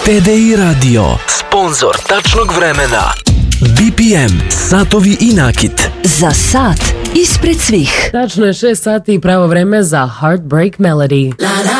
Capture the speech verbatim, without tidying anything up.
T D I Radio, sponzor tačnog vremena. B P M, satovi i nakit. Za sat ispred svih. Tačno je šest sati i pravo vreme za Heartbreak Melody. La, la.